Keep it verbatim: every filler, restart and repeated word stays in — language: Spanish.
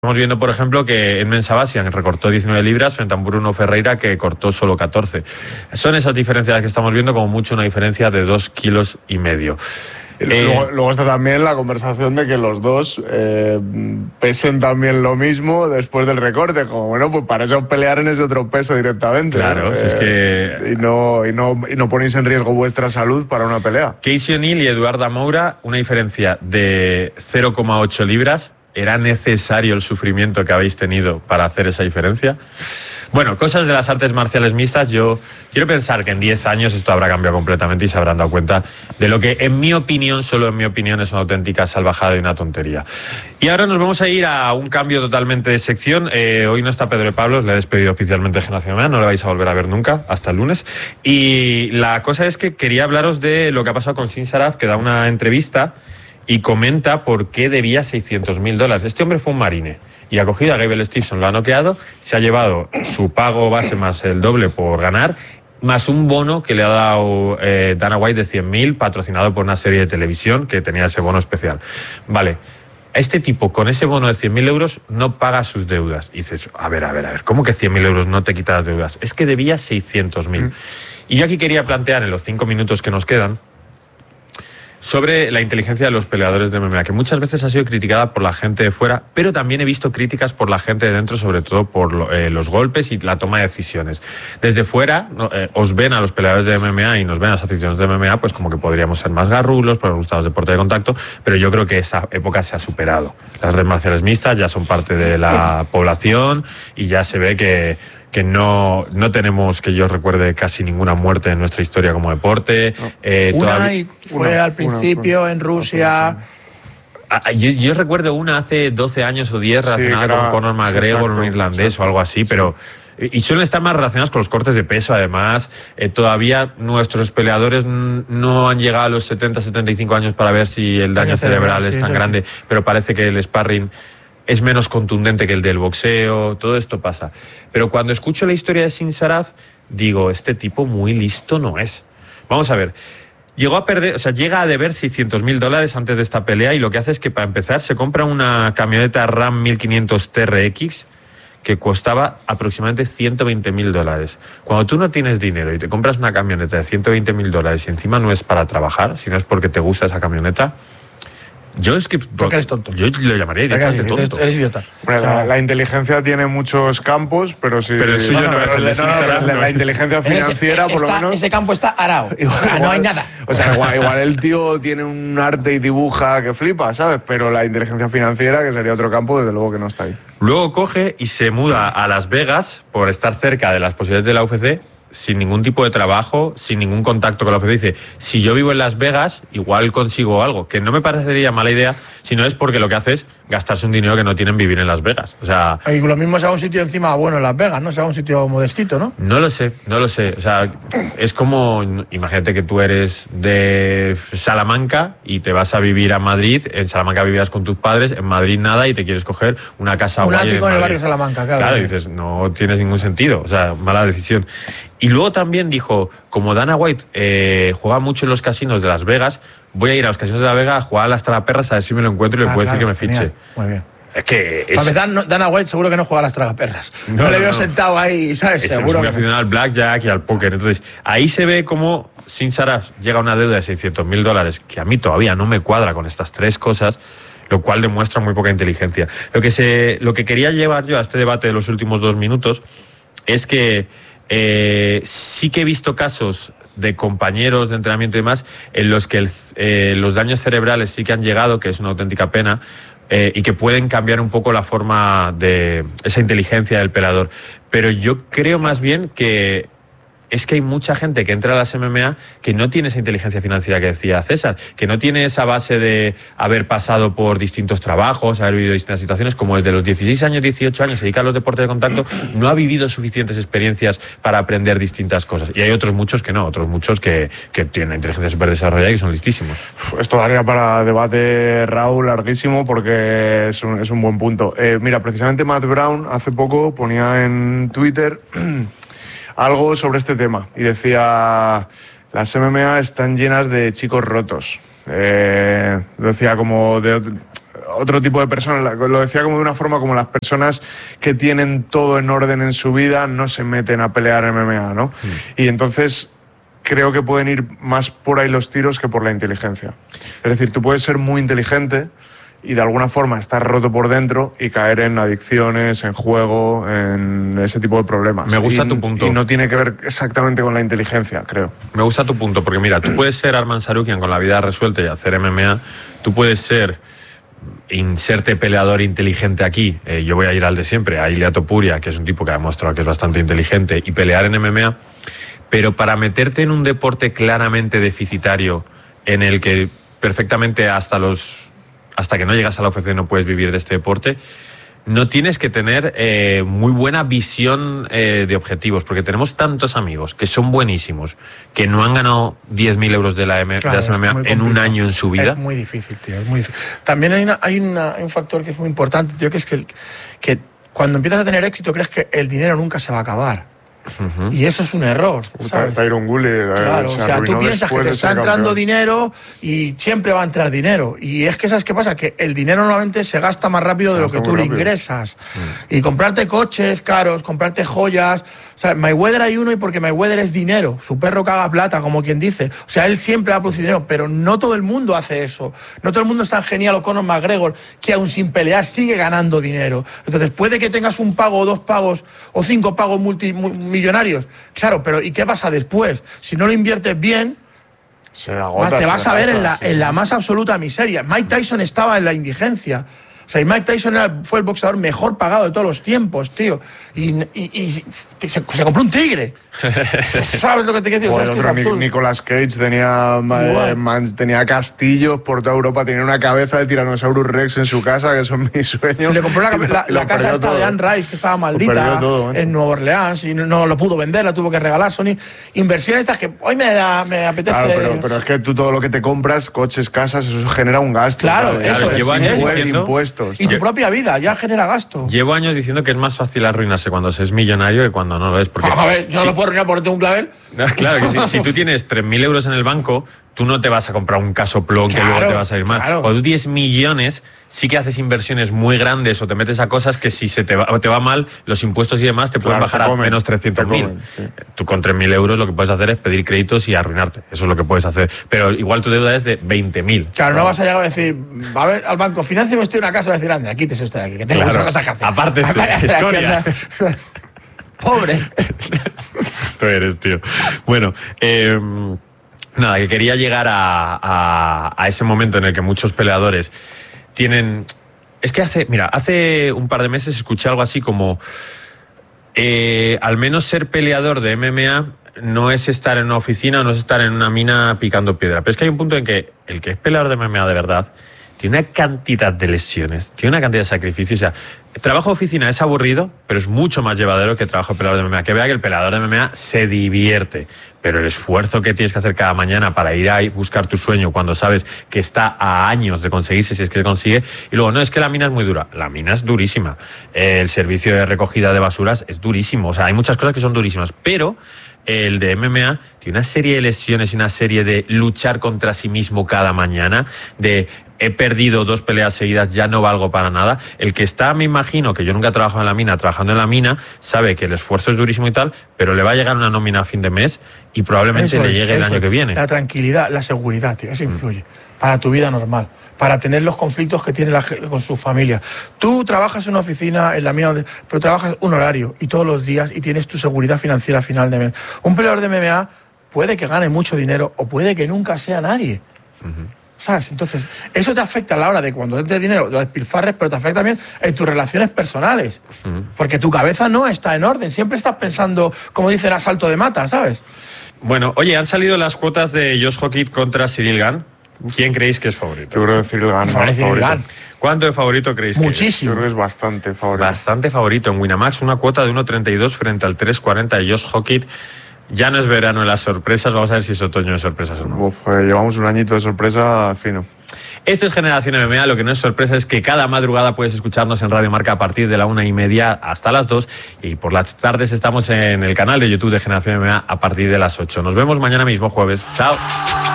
Estamos viendo, por ejemplo, que Edmen Sebastian recortó diecinueve libras frente a Bruno Ferreira, que cortó solo catorce. Son esas diferencias que estamos viendo, como mucho una diferencia de dos kilos y medio. Eh, luego, luego está también la conversación de que los dos eh, pesen también lo mismo después del recorte. Como bueno, pues para eso pelear en ese otro peso directamente. Claro, ¿no? si es eh, que... Y no, y, no, y no ponéis en riesgo vuestra salud para una pelea. Casey O'Neill y Eduarda Moura, una diferencia de cero coma ocho libras. ¿Era necesario el sufrimiento que habéis tenido para hacer esa diferencia? Bueno, cosas de las artes marciales mixtas. Yo quiero pensar que en diez años esto habrá cambiado completamente y se habrán dado cuenta de lo que, en mi opinión, solo en mi opinión, es una auténtica salvajada y una tontería. Y ahora nos vamos a ir a un cambio totalmente de sección. Eh, hoy no está Pedro de Pablos, le he despedido oficialmente de Generación M M A, no le vais a volver a ver nunca, hasta el lunes. Y la cosa es que quería hablaros de lo que ha pasado con Sin Saraf, que da una entrevista y comenta por qué debía seiscientos mil dólares. Este hombre fue un marine y ha cogido a Gable Stevenson, lo ha noqueado, se ha llevado su pago base más el doble por ganar, más un bono que le ha dado eh, Dana White de cien mil, patrocinado por una serie de televisión que tenía ese bono especial. Vale, este tipo con ese bono de cien mil euros no paga sus deudas. Y dices, a ver, a ver, a ver, ¿cómo que cien mil euros no te quita las deudas? Es que debía seiscientos mil. Mm. Y yo aquí quería plantear, en los cinco minutos que nos quedan, sobre la inteligencia de los peleadores de M M A, que muchas veces ha sido criticada por la gente de fuera, pero también he visto críticas por la gente de dentro, sobre todo por eh, los golpes y la toma de decisiones. Desde fuera no, eh, os ven a los peleadores de M M A y nos ven a las aficiones de M M A, pues como que podríamos ser más garrulos, porque nos gustan los deportes de contacto, pero yo creo que esa época se ha superado. Las artes marciales mixtas ya son parte de la población y ya se ve que que no, no tenemos, que yo recuerde, casi ninguna muerte en nuestra historia como deporte. No. Eh, una todavía... y fue una, al principio una, en Rusia. Ah, yo, yo recuerdo una hace doce años o diez relacionada sí, con Conor McGregor, exacto, un irlandés exacto, o algo así, sí. pero... Y suelen estar más relacionadas con los cortes de peso, además. Eh, todavía nuestros peleadores no han llegado a los setenta, setenta y cinco años para ver si el daño, daño cerebral, cerebral es sí, tan grande, sí. pero parece que el sparring es menos contundente que el del boxeo, todo esto pasa. Pero cuando escucho la historia de Sin Saraf, digo, este tipo muy listo no es. Vamos a ver, llegó a perder, o sea, llega a deber seiscientos mil dólares antes de esta pelea y lo que hace es que, para empezar, se compra una camioneta Ram mil quinientos T R X que costaba aproximadamente ciento veinte mil dólares. Cuando tú no tienes dinero y te compras una camioneta de ciento veinte mil dólares y encima no es para trabajar, sino es porque te gusta esa camioneta, yo es que... Porque eres tonto. Yo lo llamaría directamente tonto. Eres, eres idiota. Bueno, o sea, la, la inteligencia tiene muchos campos, pero sí... Pero el suyo no, no, no, es el no, no, no, la, la inteligencia financiera, ese, por está, lo menos... Ese campo está arao. Igual, o sea, no hay nada. O sea, igual, igual el tío tiene un arte y dibuja que flipa, ¿sabes? Pero la inteligencia financiera, que sería otro campo, desde luego que no está ahí. Luego coge y se muda a Las Vegas por estar cerca de las posibilidades de la U F C, sin ningún tipo de trabajo, sin ningún contacto con la U F C. Dice, si yo vivo en Las Vegas, igual consigo algo, que no me parecería mala idea, si no es porque lo que hace es gastarse un dinero que no tienen vivir en Las Vegas. O sea... Y lo mismo sea un sitio encima bueno en Las Vegas, ¿no? Sea un sitio modestito, ¿no? No lo sé, no lo sé. O sea, es como, imagínate que tú eres de Salamanca y te vas a vivir a Madrid, en Salamanca vivirás con tus padres, en Madrid nada, y te quieres coger una casa un guay ático en el barrio Salamanca, claro. Claro, y dices, no tienes ningún sentido, o sea, mala decisión. Y luego también dijo, como Dana White eh, juega mucho en los casinos de Las Vegas, voy a ir a los casinos de Las Vegas a jugar a las tragaperras a ver si me lo encuentro y ah, le puedo claro, decir que me fiche. Genial. Muy bien. Es que... Es... Para empezar, no, Dana White seguro que no juega a las tragaperras. No, no, no le veo no. sentado ahí, ¿sabes? Es, seguro es muy que aficionado al blackjack y al póker. Entonces, ahí se ve cómo Sin Saraf llega a una deuda de seiscientos mil dólares, que a mí todavía no me cuadra con estas tres cosas, lo cual demuestra muy poca inteligencia. Lo que, se, lo que quería llevar yo a este debate de los últimos dos minutos es que eh, sí que he visto casos de compañeros de entrenamiento y demás en los que el, eh, los daños cerebrales sí que han llegado, que es una auténtica pena, eh, y que pueden cambiar un poco la forma de esa inteligencia del peleador. Pero yo creo más bien que es que hay mucha gente que entra a las M M A que no tiene esa inteligencia financiera que decía César, que no tiene esa base de haber pasado por distintos trabajos, haber vivido distintas situaciones, como desde los dieciséis años, dieciocho años se dedica a los deportes de contacto, no ha vivido suficientes experiencias para aprender distintas cosas. Y hay otros muchos que no, otros muchos que, que tienen inteligencia súper desarrollada y que son listísimos. Esto daría para debate, Raúl, larguísimo, porque es un, es un buen punto. Eh, mira, precisamente Matt Brown hace poco ponía en Twitter algo sobre este tema y decía, las M M A están llenas de chicos rotos. Eh, decía como de otro tipo de personas, lo decía como de una forma como las personas que tienen todo en orden en su vida no se meten a pelear M M A, ¿no? Mm. Y entonces creo que pueden ir más por ahí los tiros que por la inteligencia. Es decir, tú puedes ser muy inteligente y de alguna forma estar roto por dentro y caer en adicciones, en juego, en ese tipo de problemas. Me gusta y, tu punto. Y no tiene que ver exactamente con la inteligencia, creo. Me gusta tu punto, porque mira, tú puedes ser Arman Tsarukyan con la vida resuelta y hacer M M A, tú puedes ser inserte peleador inteligente aquí, eh, yo voy a ir al de siempre, a Ilia Topuria, que es un tipo que ha demostrado que es bastante inteligente, y pelear en M M A, pero para meterte en un deporte claramente deficitario, en el que perfectamente hasta los hasta que no llegas a la U F C no puedes vivir de este deporte, no tienes que tener eh, muy buena visión eh, de objetivos, porque tenemos tantos amigos que son buenísimos, que no han ganado diez mil euros de, la M claro, de las M M A en un año en su vida. Es muy difícil, tío, es muy difícil. También hay, una, hay, una, hay un factor que es muy importante, tío, que es que, que cuando empiezas a tener éxito crees que el dinero nunca se va a acabar. Uh-huh. Y eso es un error, ¿sabes? Tyron Woodley, claro, o sea, tú piensas que te está entrando dinero y siempre va a entrar dinero. Y es que, ¿sabes qué pasa? Que el dinero normalmente se gasta más rápido de lo que tú le ingresas. Uh-huh. Y comprarte coches caros, comprarte joyas. O sea, Mayweather hay uno y porque Mayweather es dinero. Su perro caga plata, como quien dice. O sea, él siempre va a producir dinero, pero no todo el mundo hace eso. No todo el mundo es tan genial o Conor McGregor que aún sin pelear sigue ganando dinero. Entonces, puede que tengas un pago o dos pagos o cinco pagos multi millonarios, claro, pero ¿y qué pasa después? Si no lo inviertes bien, se agota, te vas se a ver agota, en la, sí, en sí. la más absoluta miseria. Mike Tyson estaba en la indigencia. O sea, y Mike Tyson era, fue el boxeador mejor pagado de todos los tiempos, tío. Y, y, y se, se compró un tigre. ¿Sabes lo que te quiero decir? Joder, ¿Sabes otro, que es absurdo? Nicolas Cage tenía, eh, man, tenía castillos por toda Europa, tenía una cabeza de Tyrannosaurus Rex en su casa, que son mis sueños. Se le compró la, lo, la, la casa esta todo. de Anne Rice, que estaba maldita, todo, en Nueva Orleans, y no, no lo pudo vender, la tuvo que regalar. Son inversiones estas que hoy me, da, me apetece. Claro, pero, pero es que tú todo lo que te compras, coches, casas, eso genera un gasto. Claro, claro eso es. Llevo años diciendo, impuestos. Y tu propia vida ya genera gasto. Llevo años diciendo que es más fácil arruinarse cuando se es millonario que cuando no lo es. Porque a ver, yo si, no lo puedo arruinar porque tengo un clavel. Claro, que si, si tú tienes tres mil euros en el banco, tú no te vas a comprar un casoplón claro, que luego te va a salir mal. Claro. Cuando tú tienes millones, sí que haces inversiones muy grandes o te metes a cosas que si se te va, te va mal, los impuestos y demás te pueden claro, bajar te comen, a menos trescientos mil. Sí. Tú con tres mil euros lo que puedes hacer es pedir créditos y arruinarte. Eso es lo que puedes hacer. Pero igual tu deuda es de veinte mil. Claro, no vas a llegar a decir, a ver, al banco, financiame usted una casa, va a decir, ande, quítese usted de aquí, que tengo claro. muchas cosas que hacer. Aparte, es historia. Pobre. Tú eres, tío. Bueno, eh, nada, que quería llegar a, a, a ese momento en el que muchos peleadores tienen... Es que hace, mira, hace un par de meses escuché algo así como, eh, al menos ser peleador de M M A no es estar en una oficina, no es estar en una mina picando piedra. Pero es que hay un punto en que el que es peleador de M M A de verdad tiene una cantidad de lesiones, tiene una cantidad de sacrificios. O sea, trabajo de oficina es aburrido, pero es mucho más llevadero que trabajo de peleador de M M A. Que vea que el peleador de M M A se divierte, pero el esfuerzo que tienes que hacer cada mañana para ir a buscar tu sueño cuando sabes que está a años de conseguirse, si es que se consigue. Y luego, no, es que la mina es muy dura. La mina es durísima. El servicio de recogida de basuras es durísimo. O sea, hay muchas cosas que son durísimas, pero el de M M A tiene una serie de lesiones y una serie de luchar contra sí mismo cada mañana, de he perdido dos peleas seguidas, ya no valgo para nada. El que está, me imagino, que yo nunca he trabajado en la mina, trabajando en la mina, sabe que el esfuerzo es durísimo y tal, pero le va a llegar una nómina a fin de mes y probablemente eso le llegue es, el año es. que viene. La tranquilidad, la seguridad, tío, eso influye mm. para tu vida normal, para tener los conflictos que tiene la, con su familia. Tú trabajas en una oficina, en la mina, pero trabajas un horario y todos los días y tienes tu seguridad financiera a final de mes. Un peleador de M M A puede que gane mucho dinero o puede que nunca sea nadie. Uh-huh. ¿Sabes? Entonces, eso te afecta a la hora de cuando entres dinero, lo despilfarres, pero te afecta también en tus relaciones personales. Uh-huh. Porque tu cabeza no está en orden. Siempre estás pensando, como dicen, asalto de mata, ¿sabes? Bueno, oye, han salido las cuotas de Josh Hockett contra Ciryl Gane. ¿Quién creéis que es favorito? Yo creo que Ciryl Gane. No, Ciryl Gane. ¿Cuánto de favorito creéis que es? Muchísimo. Yo creo que es bastante favorito. Bastante favorito. En Winamax, una cuota de uno treinta y dos frente al tres cuarenta de Josh Hockett. Ya no es verano de las sorpresas, vamos a ver si es otoño de sorpresas o no. Uf, eh, llevamos un añito de sorpresa fino. Esto es Generación M M A, lo que no es sorpresa es que cada madrugada puedes escucharnos en Radio Marca a partir de la una y media hasta las dos y por las tardes estamos en el canal de YouTube de Generación M M A a partir de las ocho. Nos vemos mañana mismo jueves. Chao.